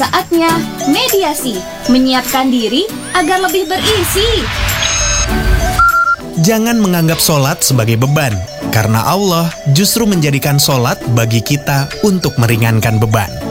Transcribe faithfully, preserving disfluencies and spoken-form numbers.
Saatnya mediasi, menyiapkan diri agar lebih berisi. Jangan menganggap sholat sebagai beban, karena Allah justru menjadikan sholat bagi kita untuk meringankan beban.